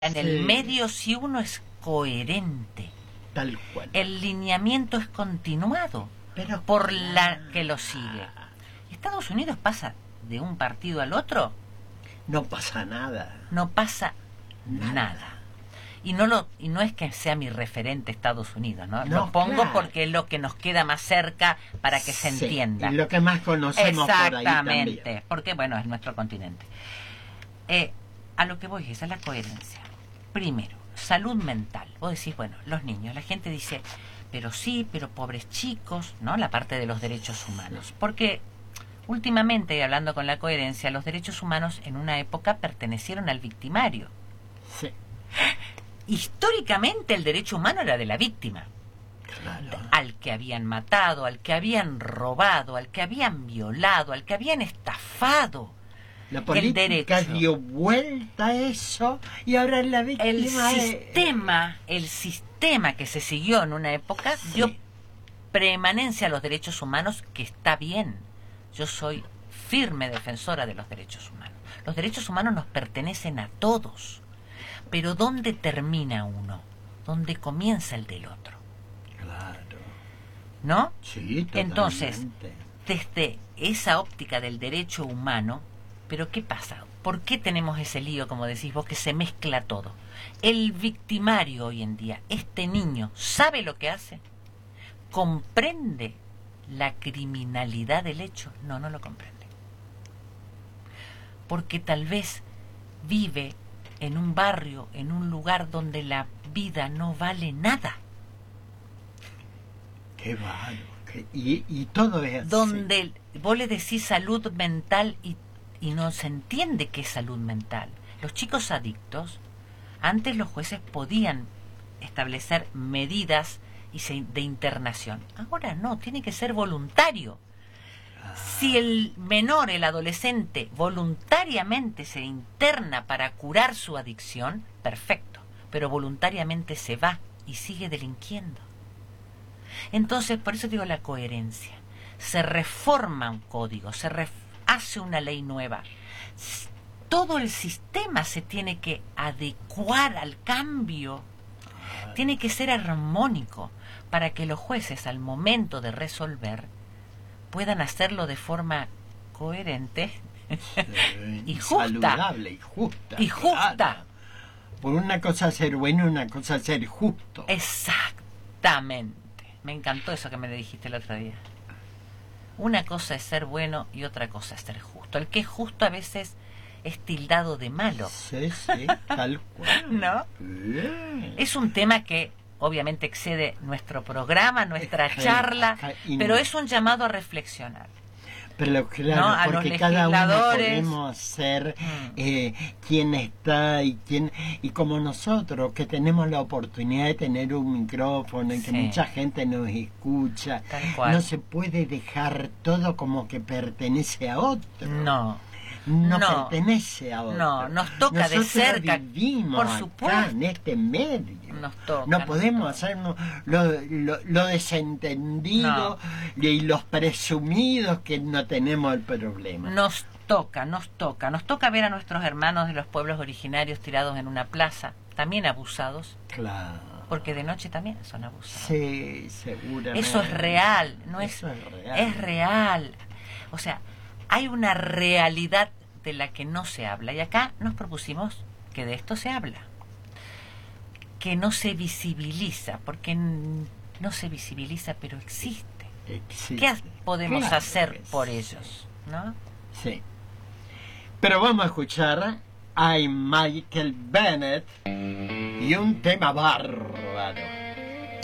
En el medio, si uno es coherente, tal cual, el lineamiento es continuado pero por la que lo sigue. Estados Unidos pasa de un partido al otro, no pasa nada. No pasa nada. Y no es que sea mi referente Estados Unidos, ¿no? Lo pongo claro, porque es lo que nos queda más cerca para que se entienda. Y lo que más conocemos por ahí también. Exactamente, porque bueno, es nuestro continente. A lo que voy es a la coherencia. Primero, salud mental. Vos decís, bueno, los niños, la gente dice, pero sí, pero pobres chicos, ¿no? La parte de los derechos humanos. Porque últimamente, y hablando con la coherencia, los derechos humanos en una época pertenecieron al victimario. Sí. Históricamente el derecho humano era de la víctima. Claro. Al que habían matado, al que habían robado, al que habían violado, al que habían estafado. La política dio vuelta a eso y ahora la víctima el sistema que se siguió en una época dio preemanencia a los derechos humanos, que está bien. Yo soy firme defensora de los derechos humanos. Los derechos humanos nos pertenecen a todos. Pero ¿dónde termina uno? ¿Dónde comienza el del otro? Claro. ¿No? Sí, totalmente. Entonces, desde esa óptica del derecho humano, ¿pero qué pasa? ¿Por qué tenemos ese lío, como decís vos, que se mezcla todo? El victimario hoy en día, este niño, ¿sabe lo que hace? ¿Comprende la criminalidad del hecho? No, no lo comprende. Porque tal vez vive en un barrio, en un lugar donde la vida no vale nada. Qué bárbaro. Y todo es así. Donde vos le decís salud mental y no se entiende qué es salud mental. Los chicos adictos, antes los jueces podían establecer medidas de internación. Ahora no, tiene que ser voluntario. Si el menor, el adolescente, voluntariamente se interna para curar su adicción, perfecto, pero voluntariamente se va y sigue delinquiendo. Entonces, por eso digo la coherencia. Se reforma un código, hace una ley nueva. Todo el sistema se tiene que adecuar al cambio. Tiene que ser armónico para que los jueces, al momento de resolver, puedan hacerlo de forma coherente y justa. Saludable y justa. Y justa. Claro. Por una cosa ser bueno y una cosa ser justo. Exactamente. Me encantó eso que me dijiste el otro día. Una cosa es ser bueno y otra cosa es ser justo. El que es justo a veces es tildado de malo. Sí, tal cual. ¿No? Bien. Es un tema que obviamente excede nuestro programa, nuestra charla, pero es un llamado a reflexionar. Pero claro, ¿no? porque cada uno podemos ser quien está y como nosotros, que tenemos la oportunidad de tener un micrófono y que mucha gente nos escucha, no se puede dejar todo como que pertenece a otro. No pertenece a otro. No, nos toca nosotros de cerca. Vivimos por supuesto, acá en este medio. Nos toca, no podemos hacernos lo desentendido y los presumidos que no tenemos el problema. Nos toca ver a nuestros hermanos de los pueblos originarios tirados en una plaza, también abusados. Claro. Porque de noche también son abusados. Sí, seguramente. Eso es real, es real. O sea, hay una realidad de la que no se habla. Y acá nos propusimos que de esto se habla. Que no se visibiliza, porque no se visibiliza, pero existe. ¿Qué podemos hacer por ellos? ¿No? Sí. Pero vamos a escuchar a Michael Bennett y un tema bárbaro.